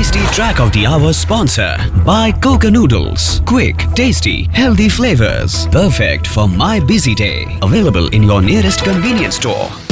tasty track of the hour sponsor by Coca Noodles. Quick, tasty, healthy flavors. Perfect for my busy day. Available in your nearest convenience store.